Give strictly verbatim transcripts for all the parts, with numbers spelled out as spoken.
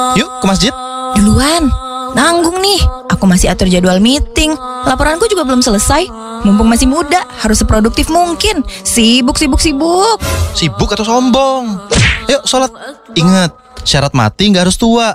Yuk ke masjid. Duluan, nanggung nih. Aku masih atur jadwal meeting. Laporanku juga belum selesai. Mumpung masih muda, harus seproduktif mungkin. Sibuk, sibuk, sibuk. Sibuk atau sombong? Yuk sholat. Ingat, syarat mati gak harus tua.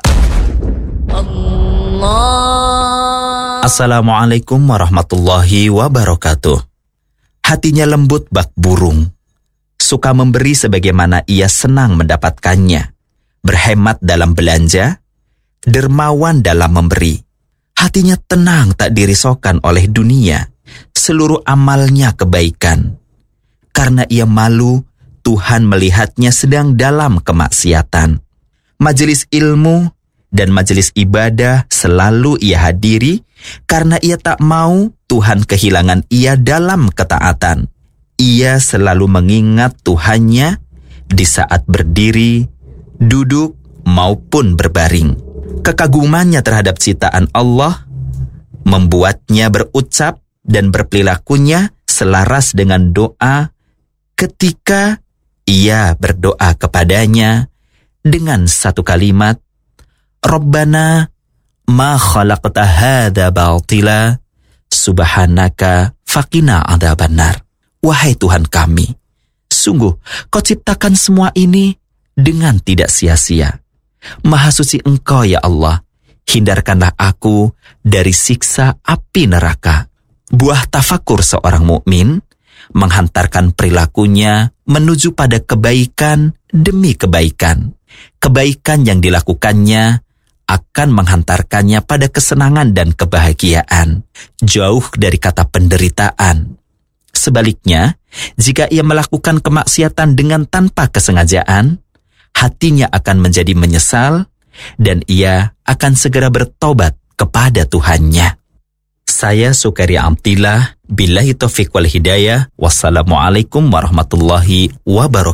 Assalamualaikum warahmatullahi wabarakatuh. Hatinya lembut bak burung, suka memberi sebagaimana ia senang mendapatkannya, berhemat dalam belanja, dermawan dalam memberi. Hatinya tenang tak dirisaukan oleh dunia, seluruh amalnya kebaikan. Karena ia malu, Tuhan melihatnya sedang dalam kemaksiatan. Majelis ilmu dan majelis ibadah selalu ia hadiri, karena ia tak mau Tuhan kehilangan ia dalam ketaatan. Ia selalu mengingat Tuhannya di saat berdiri, duduk, maupun berbaring. Kekagumannya terhadap ciptaan Allah membuatnya berucap dan berperilakunya selaras dengan doa ketika ia berdoa kepadanya dengan satu kalimat, Rabbana ma khalaqta hadza batila subhanaka faqina adzabannar. Wahai Tuhan kami, sungguh Kau ciptakan semua ini dengan tidak sia-sia. Maha suci Engkau ya Allah, hindarkanlah aku dari siksa api neraka. Buah tafakur seorang mukmin menghantarkan perilakunya menuju pada kebaikan demi kebaikan. Kebaikan yang dilakukannya akan menghantarkannya pada kesenangan dan kebahagiaan, jauh dari kata penderitaan. Sebaliknya, jika ia melakukan kemaksiatan dengan tanpa kesengajaan, hatinya akan menjadi menyesal dan ia akan segera bertobat kepada Tuhannya. Saya Sukaria Amtillah, billahi taufiq wal hidayah. Wassalamualaikum warahmatullahi wabarakatuh.